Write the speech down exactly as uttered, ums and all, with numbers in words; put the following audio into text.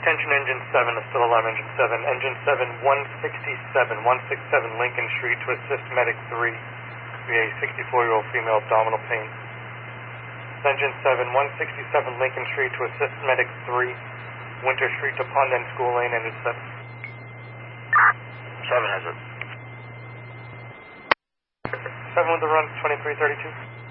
Attention engine seven, is still alarm engine seven. Engine seven, one sixty-seven, one sixty-seven Lincoln Street to assist medic three. We a sixty-four-year-old female abdominal pain. Engine seven, one sixty-seven Lincoln Street to assist medic three. Winter Street to Pond End School Lane, engine seven. seven has it. seven with the run, twenty-three thirty-two.